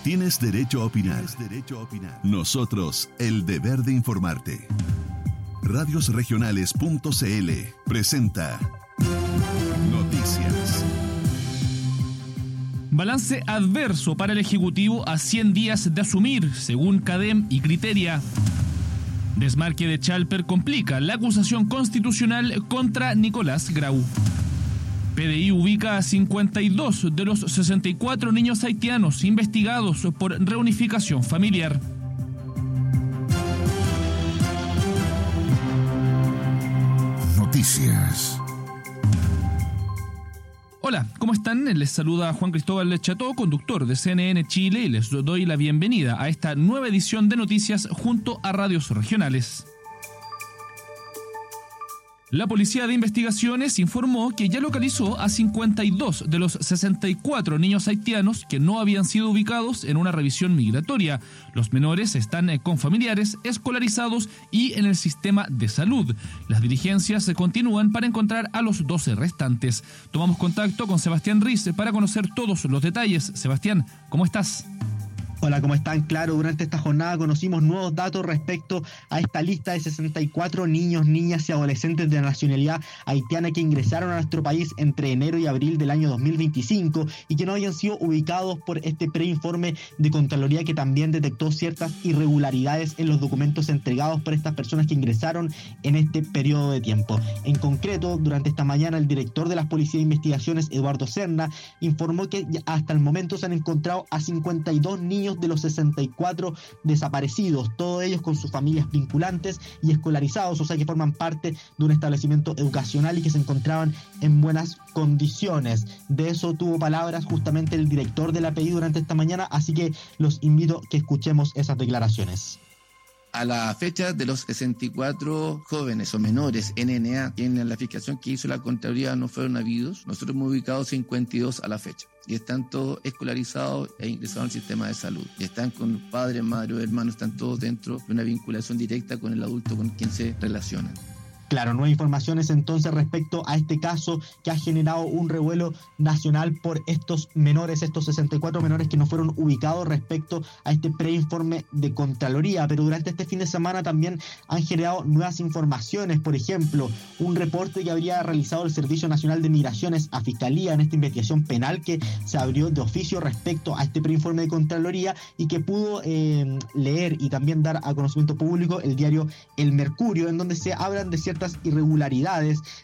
Tienes derecho a opinar. Nosotros, el deber de informarte. Radiosregionales.cl presenta Noticias. Balance adverso para el Ejecutivo a 100 días de asumir, según CADEM y Criteria. Desmarque de Chalper complica la acusación constitucional contra Nicolás Grau. PDI ubica a 52 de los 64 niños haitianos investigados por reunificación familiar. Noticias. Hola, ¿cómo están? Les saluda Juan Cristóbal Cható, conductor de CNN Chile, y les doy la bienvenida a esta nueva edición de Noticias junto a Radios Regionales. La Policía de Investigaciones informó que ya localizó a 52 de los 64 niños haitianos que no habían sido ubicados en una revisión migratoria. Los menores están con familiares, escolarizados y en el sistema de salud. Las diligencias continúan para encontrar a los 12 restantes. Tomamos contacto con Sebastián Riz para conocer todos los detalles. Sebastián, ¿cómo estás? Hola, ¿cómo están? Claro, durante esta jornada conocimos nuevos datos respecto a esta lista de 64 niños, niñas y adolescentes de nacionalidad haitiana que ingresaron a nuestro país entre enero y abril del año 2025 y que no habían sido ubicados por este preinforme de Contraloría, que también detectó ciertas irregularidades en los documentos entregados por estas personas que ingresaron en este periodo de tiempo. En concreto, durante esta mañana, el director de las Policías de Investigaciones, Eduardo Serna, informó que hasta el momento se han encontrado a 52 niños de los 64 desaparecidos, todos ellos con sus familias vinculantes y escolarizados, o sea que forman parte de un establecimiento educacional y que se encontraban en buenas condiciones. De eso tuvo palabras justamente el director de la PDI durante esta mañana, así que los invito a que escuchemos esas declaraciones. A la fecha de los 64 jóvenes o menores NNA que en la fiscalización que hizo la Contraloría no fueron habidos, nosotros hemos ubicado 52 a la fecha y están todos escolarizados e ingresados al sistema de salud y están con padres, madres o hermanos, están todos dentro de una vinculación directa con el adulto con quien se relacionan. Claro, no hay informaciones entonces respecto a este caso que ha generado un revuelo nacional por estos menores, estos 64 menores que no fueron ubicados respecto a este preinforme de Contraloría, pero durante este fin de semana también han generado nuevas informaciones. Por ejemplo, un reporte que habría realizado el Servicio Nacional de Migraciones a Fiscalía en esta investigación penal que se abrió de oficio respecto a este preinforme de Contraloría y que pudo leer y también dar a conocimiento público el diario El Mercurio, en donde se hablan de ciertas irregularidades